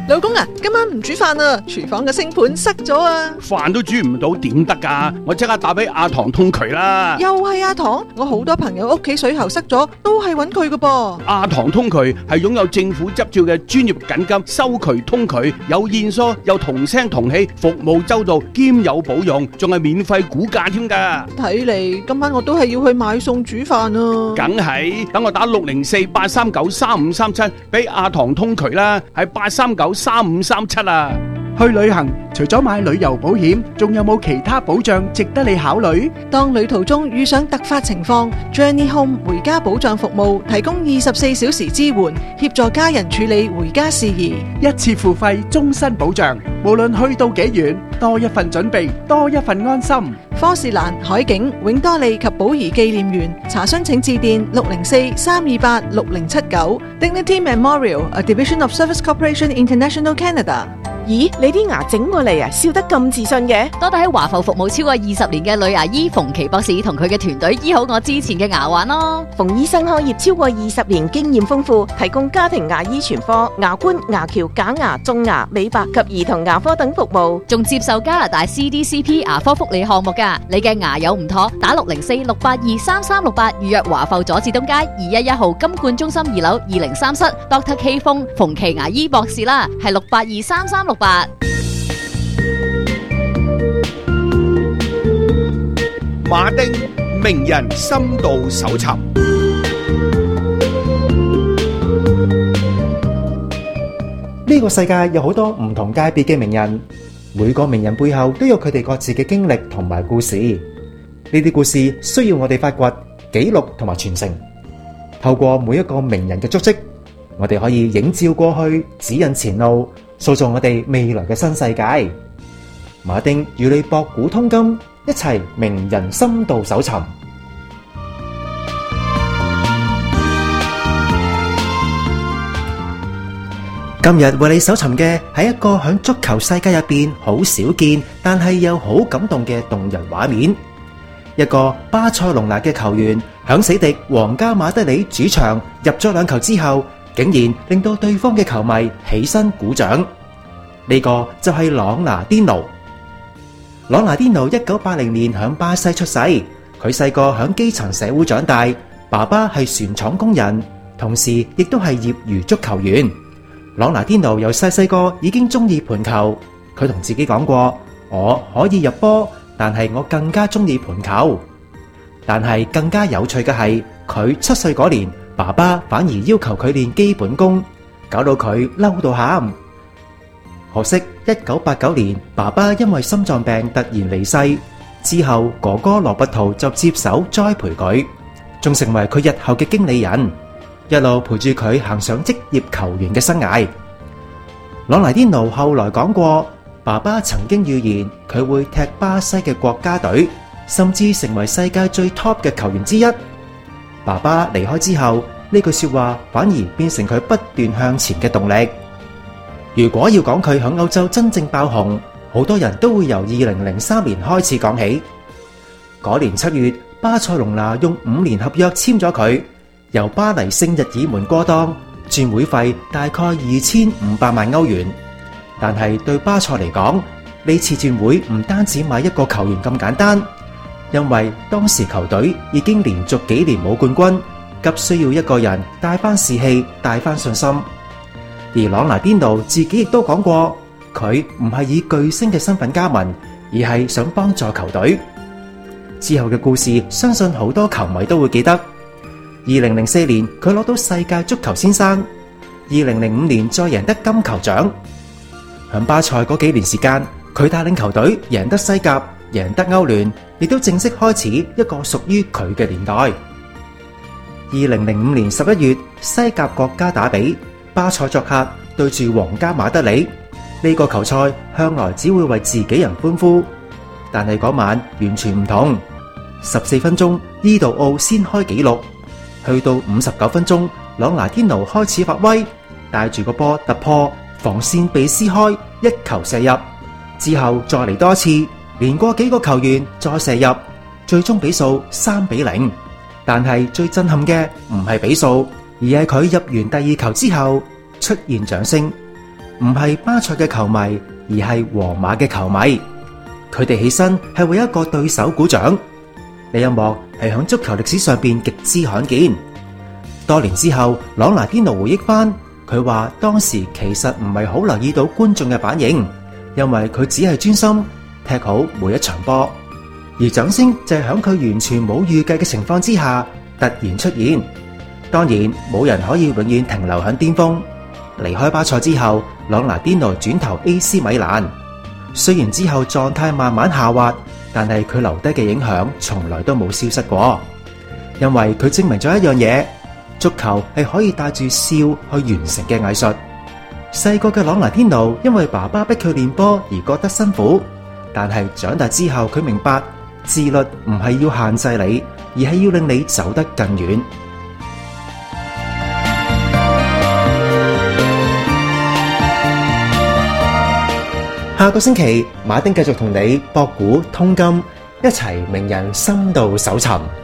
老公啊，今晚唔煮飯啊，廚房嘅星盤塞咗啊！ 飯都煮唔到點得㗎？我即刻打俾阿唐通渠啦！ 又係阿唐，我好多朋友屋企水喉塞咗，都係揾佢㗎噃。 阿唐通渠係擁有政府執照嘅專業緊急收渠通渠，有現疏又同聲同氣，服務周到兼有保用，仲係免費估價添㗎。 睇嚟今晚我都係要去買餸煮飯啊！ 梗係，等我打604-839-3537俾阿唐通渠啦，係839-3537啊！ 去旅行除咗買旅遊保險，仲有冇其他保障值得你考慮？ 當旅途中遇上突發情況， Journey Home 回家保障服務提供24小時支援，協助家人處理回家事宜， 一次付費，終身保障。無論去到幾遠，多一份準備，多一份安心。 科士蘭、海景、永多利及寶儀紀念園，查詢請致電604-328-6079。Dignity Memorial, a division of Service Corporation International Canada。 咦，你啲牙整過嚟啊，笑得咁自信嘅？ 多得喺華埠服務超過20年嘅女牙醫馮琪博士同佢嘅團隊醫好我之前嘅牙患咯。 馮醫生開業超過20年，經驗豐富，提供家庭牙醫全科、牙冠、牙橋、假牙、種牙、美白及兒童牙科等服務， 仲接受加拿大 CDCP 牙科福利項目㗎。你嘅牙有唔妥，打604-682-3368預約華埠佐治東街211號金冠中心2樓203室 Dr. K 馮馮琪牙醫博士啦，係682-3368。 馬丁名人深度搜尋。 呢個世界有好多唔同界別嘅名人，每個名人背後都有佢哋各自嘅經歷同埋故事。呢啲故事需要我哋發掘、記錄同埋傳承。透過每一個名人嘅足跡，我哋可以映照過去，指引前路，塑造我哋未來嘅新世界。馬丁與你博古通今，一齊名人深度搜尋。今日為你搜尋嘅係一個響足球世界入邊好少見，但係又好感動嘅動人畫面。一個巴塞隆拿嘅球員響死敵皇家馬德里主場入咗2球之後，竟然令到對方嘅球迷起身鼓掌。呢個就係朗拿甸奴。朗拿甸奴1980年響巴西出世，佢細個響基層社會長大，爸爸係船廠工人，同時亦都係業餘足球員。朗拿甸奴由細個已經中意盤球，佢同自己講過：我可以入波，但係我更加中意盤球。但係更加有趣嘅係，佢7歲嗰年，爸爸反而要求佢練基本功，搞到佢嬲到喊。可惜1989年，爸爸因為心臟病突然離世，之後哥哥羅伯圖就接手栽培佢，仲成為佢日後嘅經理人，一路陪住佢行上職業球員嘅生涯。朗拿甸奴後來講過，爸爸曾經預言佢會踢巴西嘅國家隊，甚至成為世界最 top 嘅球員之一。爸爸離開之後，呢句說話反而變成佢不斷向前嘅動力。如果要講佢響歐洲真正爆紅，好多人都會由2003年開始講起。嗰年7月，巴塞隆拿用5年合約簽咗佢，由巴黎聖日耳門過檔，轉會費大概2500萬歐元。但係對巴塞嚟講，呢次轉會唔單止買一個球員咁簡單，因為當時球隊已經連續幾年冇冠軍，急需要一個人帶翻士氣，帶翻信心。而朗拿甸奴自己亦都講過，佢唔係以巨星嘅身份加盟，而係想幫助球隊。之後嘅故事，相信好多球迷都會記得。2004年佢攞到世界足球先生，2005年再贏得金球獎。響巴塞嗰幾年時間，佢帶領球隊贏得西甲，贏得歐聯，亦都正式開始一個屬於佢嘅年代。2005年11月，西甲國家打比，巴塞作客對住皇家馬德里，呢個球賽向來只會為自己人歡呼，但係嗰晚完全唔同。14分鐘，伊杜奧先開紀錄，去到59分鐘，朗拿甸奴開始發威，帶住個波突破，防線被撕開，一球射入，之後再嚟多次，連過幾個球員再射入，最終比數3-0。但係最震撼嘅唔係比數，而係佢入完第2球之後出現掌聲， 唔係巴塞嘅球迷，而係皇馬嘅球迷。佢哋起身係為一個對手鼓掌，呢一幕係響足球歷史上邊極之罕見。多年之後，朗拿甸奴回憶翻，佢話當時其實唔係好留意到觀眾嘅反應，因為佢只係專心踢好每一場波，而掌聲就係響佢完全冇預計嘅情況之下突然出現。當然冇人可以永遠停留響巔峰。離開巴塞之後，朗拿甸奴轉投 AC 米蘭。雖然之後狀態慢慢下滑，但係佢留低嘅影響從來都冇消失過。因為佢證明咗一樣嘢，足球係可以帶住笑去完成嘅藝術。細個嘅朗拿甸奴因為爸爸逼佢練波而覺得辛苦，但係長大之後佢明白，自律唔係要限制你，而係要令你走得更遠。下個星期，馬丁繼續同你博古通今，一齊名人深度搜尋。